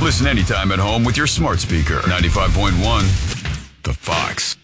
Listen anytime at home with your smart speaker. 95.1 The Fox.